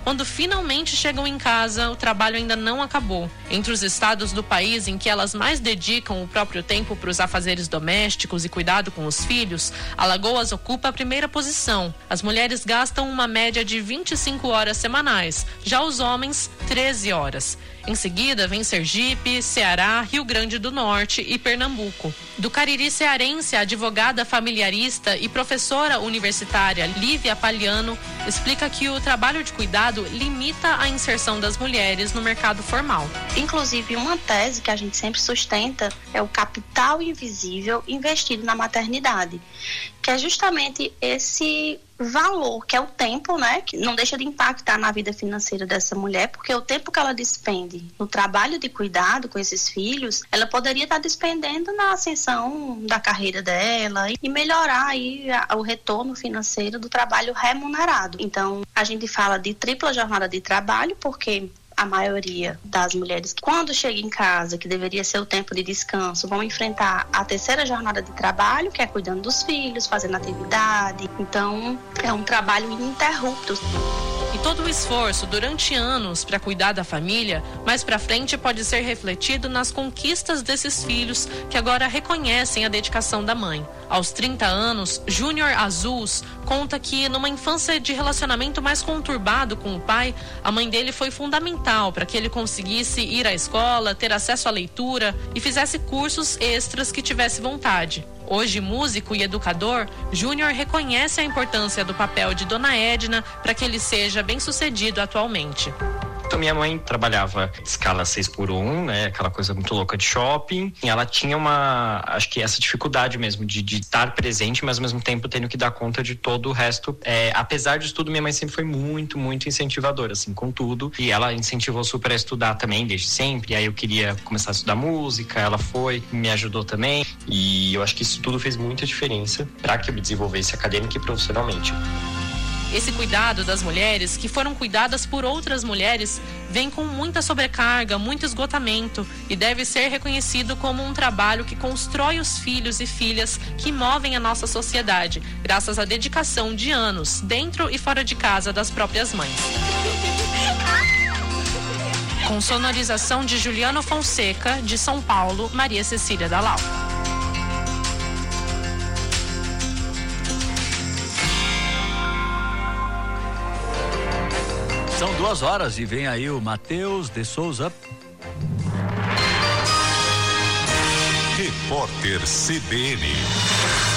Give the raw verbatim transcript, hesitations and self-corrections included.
Quando finalmente chegam em casa, o trabalho ainda não acabou. Entre os estados do país em que elas mais dedicam o próprio tempo para os afazeres domésticos e cuidado com os filhos, Alagoas ocupa a primeira posição. As mulheres gastam uma média de vinte e cinco horas semanais, já os homens, treze horas. Em seguida, vem Sergipe, Ceará, Rio Grande do Norte e Pernambuco. Do Cariri cearense, a advogada familiarista e professora universitária Lívia Paliano explica que o trabalho de cuidado limita a inserção das mulheres no mercado formal. Inclusive, uma tese que a gente sempre sustenta é o capital invisível investido na maternidade, que é justamente esse valor, que é o tempo, né, que não deixa de impactar na vida financeira dessa mulher, porque o tempo que ela despende no trabalho de cuidado com esses filhos, ela poderia estar despendendo na ascensão da carreira dela e melhorar aí a, o retorno financeiro do trabalho remunerado. Então, a gente fala de tripla jornada de trabalho, porque a maioria das mulheres, quando chega em casa, que deveria ser o tempo de descanso, vão enfrentar a terceira jornada de trabalho, que é cuidando dos filhos, fazendo atividade. Então, é um trabalho ininterrupto. E todo o esforço durante anos para cuidar da família, mais para frente pode ser refletido nas conquistas desses filhos que agora reconhecem a dedicação da mãe. Aos trinta anos, Júnior Azuls conta que numa infância de relacionamento mais conturbado com o pai, a mãe dele foi fundamental para que ele conseguisse ir à escola, ter acesso à leitura e fizesse cursos extras que tivesse vontade. Hoje, músico e educador, Júnior reconhece a importância do papel de Dona Edna para que ele seja bem-sucedido atualmente. Então, minha mãe trabalhava escala seis por um, né? Aquela coisa muito louca de shopping. E ela tinha uma, acho que essa dificuldade mesmo de, de estar presente, mas ao mesmo tempo tendo que dar conta de todo o resto. É, apesar disso tudo, minha mãe sempre foi muito, muito incentivadora, assim, com tudo. E ela incentivou super a estudar também, desde sempre. E aí eu queria começar a estudar música, ela foi, me ajudou também. E eu acho que isso tudo fez muita diferença para que eu me desenvolvesse acadêmica e profissionalmente. Esse cuidado das mulheres, que foram cuidadas por outras mulheres, vem com muita sobrecarga, muito esgotamento e deve ser reconhecido como um trabalho que constrói os filhos e filhas que movem a nossa sociedade, graças à dedicação de anos, dentro e fora de casa das próprias mães. Com sonorização de Juliano Fonseca, de São Paulo, Maria Cecília Dalal. São duas horas e vem aí o Matheus de Souza. Repórter C B N.